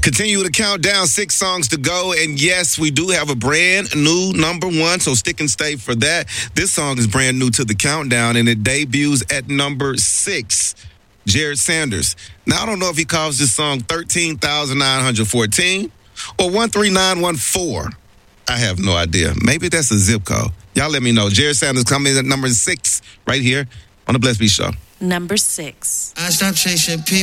Continue to count down, 6 songs to go. And yes, we do have a brand new number 1, so stick and stay for that. This song is brand new to the countdown, and it debuts at number 6. Jared Sanders. Now, I don't know if he calls this song 13,914 or 13914. I have no idea. Maybe that's a zip code. Y'all let me know. Jared Sanders coming in at number 6 right here on the Bless Me Show. Number 6. I stopped chasing people.